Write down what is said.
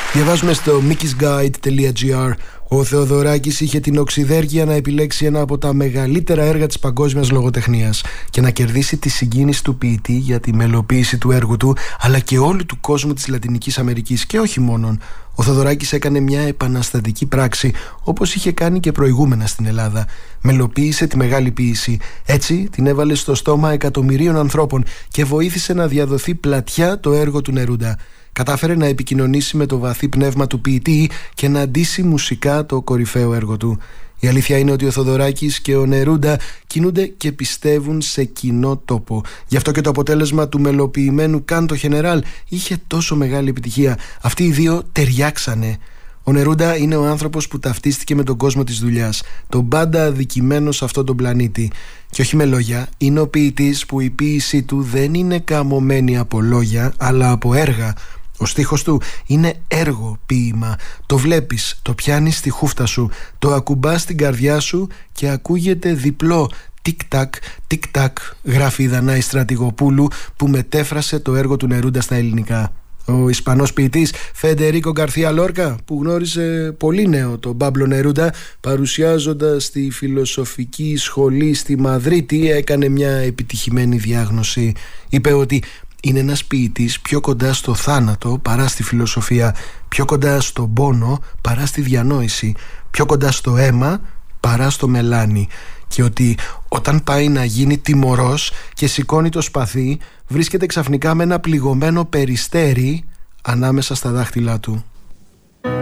Διαβάζουμε στο mikisguide.gr. Ο Θεοδωράκης είχε την οξυδέργεια να επιλέξει ένα από τα μεγαλύτερα έργα της παγκόσμιας λογοτεχνίας και να κερδίσει τη συγκίνηση του ποιητή για τη μελοποίηση του έργου του, αλλά και όλου του κόσμου της Λατινικής Αμερικής και όχι μόνον. Ο Θεοδωράκης έκανε μια επαναστατική πράξη, όπως είχε κάνει και προηγούμενα στην Ελλάδα. Μελοποίησε τη μεγάλη ποίηση. Έτσι την έβαλε στο στόμα εκατομμυρίων ανθρώπων και βοήθησε να διαδοθεί πλατιά το έργο του Νερούντα. Κατάφερε να επικοινωνήσει με το βαθύ πνεύμα του ποιητή και να ντύσει μουσικά το κορυφαίο έργο του. Η αλήθεια είναι ότι ο Θεοδωράκης και ο Νερούντα κινούνται και πιστεύουν σε κοινό τόπο. Γι' αυτό και το αποτέλεσμα του μελοποιημένου Κάντο Γενεράλ είχε τόσο μεγάλη επιτυχία. Αυτοί οι δύο ταιριάξανε. Ο Νερούντα είναι ο άνθρωπος που ταυτίστηκε με τον κόσμο της δουλειάς, τον πάντα αδικημένο σε αυτόν τον πλανήτη. Και όχι με λόγια, είναι ο ποιητής που η ποίησή του δεν είναι καμωμένη από λόγια, αλλά από έργα. Ο στίχος του είναι έργο ποίημα. Το βλέπεις, το πιάνεις στη χούφτα σου, το ακουμπάς στην καρδιά σου και ακούγεται διπλό τικ-τακ, τικ-τακ, γράφει η Δανάη Στρατηγοπούλου που μετέφρασε το έργο του Νερούντα στα ελληνικά. Ο Ισπανός ποιητής Φεντερίκο Γκαρθία Λόρκα, που γνώρισε πολύ νέο τον Πάμπλο Νερούντα, παρουσιάζοντας τη φιλοσοφική σχολή στη Μαδρίτη, έκανε μια επιτυχημένη διάγνωση. Είπε ότι είναι ένας ποιητής πιο κοντά στο θάνατο παρά στη φιλοσοφία, πιο κοντά στον πόνο παρά στη διανόηση, πιο κοντά στο αίμα παρά στο μελάνι, και ότι όταν πάει να γίνει τιμωρός και σηκώνει το σπαθί, βρίσκεται ξαφνικά με ένα πληγωμένο περιστέρι ανάμεσα στα δάχτυλά του.